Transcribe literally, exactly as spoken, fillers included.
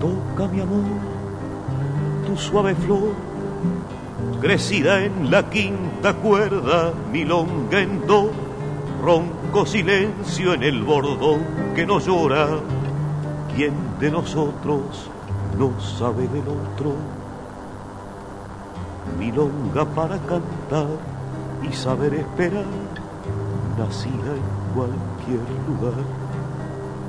Toca, mi amor, tu suave flor, crecida en la quinta cuerda, milonga en do, ronco silencio en el bordón que no llora. ¿Quién de nosotros no sabe del otro? Milonga para cantar y saber esperar, nacida en cualquier lugar.